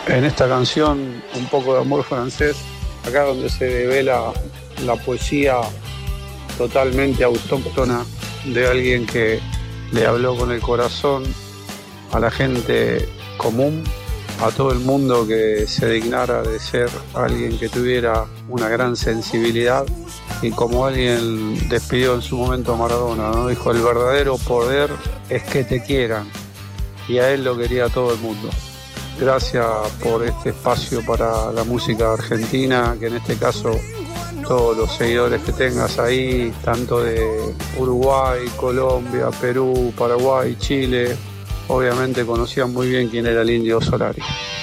En esta canción, Un poco de amor francés, acá donde se devela la poesía totalmente autóctona de alguien que le habló con el corazón a la gente común, a todo el mundo que se dignara de ser alguien que tuviera una gran sensibilidad y como alguien despidió en su momento a Maradona, ¿no? Dijo, el verdadero poder es que te quieran y a él lo quería todo el mundo. Gracias por este espacio para la música argentina, que en este caso todos los seguidores que tengas ahí, tanto de Uruguay, Colombia, Perú, Paraguay, Chile, obviamente conocían muy bien quién era el Indio Solari.